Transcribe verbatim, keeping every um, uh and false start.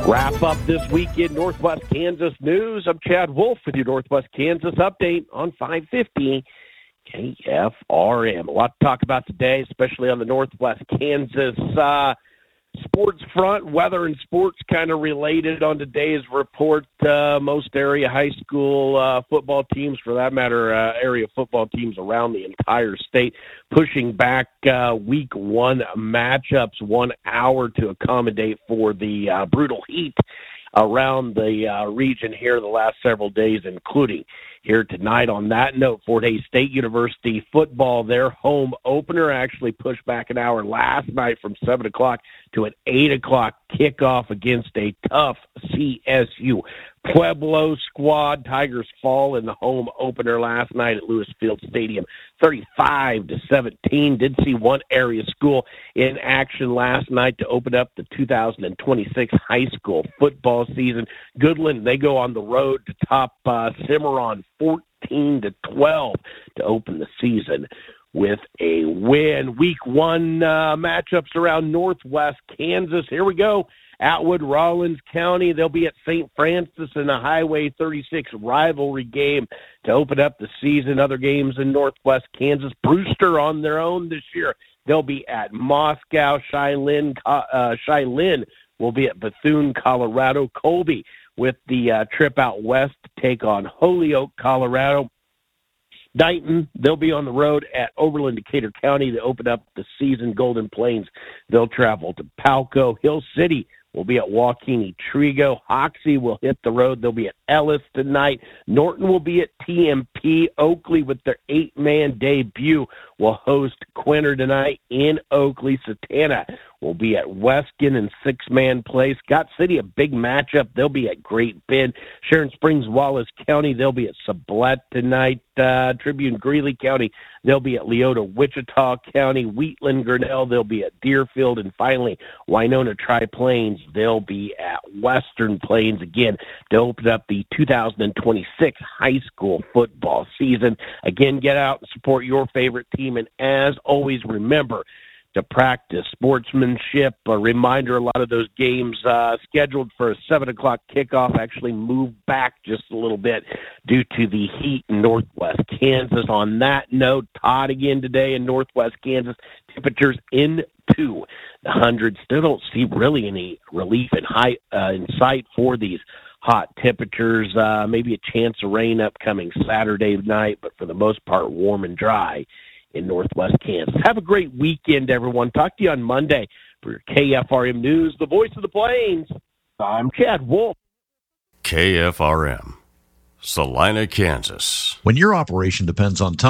Wrap up this week in Northwest Kansas news. I'm Chad Wolf with your Northwest Kansas update on five fifty K F R M. A lot to talk about today, especially on the Northwest Kansas uh, sports front. Weather and sports kind of related on today's report. Uh, most area high school uh, football teams, for that matter, uh, area football teams around the entire state, pushing back uh, week one matchups one hour to accommodate for the uh, brutal heat around the uh, region here the last several days, including here tonight. On that note, Fort Hays State University football, their home opener actually pushed back an hour last night from seven o'clock to an eight o'clock kickoff against a tough C S U Pueblo squad. Tigers fall in the home opener last night at Lewis Field Stadium, thirty-five to seventeen. Did see one area school in action last night to open up the two thousand twenty-six high school football season. Goodland, they go on the road to top uh, Cimarron fourteen to twelve to open the season with a win. Week one uh, matchups around Northwest Kansas. Here we go. Atwood, Rawlins County, they'll be at Saint Francis in a Highway thirty-six rivalry game to open up the season. Other games in Northwest Kansas. Brewster on their own this year. They'll be at Moscow. Shiloh, uh, Shiloh will be at Bethune, Colorado. Colby with the uh, trip out west to take on Holyoke, Colorado. Dighton, they'll be on the road at Overland, Decatur County to open up the season. Golden Plains, they'll travel to Palco. Hill City will be at Waukene Trigo. Hoxie will hit the road. They'll be at Ellis tonight. Norton will be at T M P. Oakley, with their eight-man debut, will host Quinter tonight in Oakley. Satana will be at Weskin in six-man play. Scott City, a big matchup. They'll be at Great Bend. Sharon Springs, Wallace County, they'll be at Sublette tonight. Uh, Tribune, Greeley County, they'll be at Leota, Wichita County. Wheatland, Grinnell, they'll be at Deerfield. And finally, Winona Tri-Plains, they'll be at Western Plains again to open up the two thousand twenty-six high school football season. Again, get out and support your favorite team. And as always, remember to practice sportsmanship. A reminder, a lot of those games uh, scheduled for a seven o'clock kickoff actually moved back just a little bit due to the heat in Northwest Kansas. On that note, Todd again today in Northwest Kansas. Temperatures into the hundreds. Still don't see really any relief in, high, uh, in sight for these hot temperatures. Uh, maybe a chance of rain upcoming Saturday night, but for the most part, warm and dry in Northwest Kansas. Have a great weekend, everyone. Talk to you on Monday for your K F R M News, the voice of the Plains. I'm Chad Wolf. K F R M, Salina, Kansas. When your operation depends on time,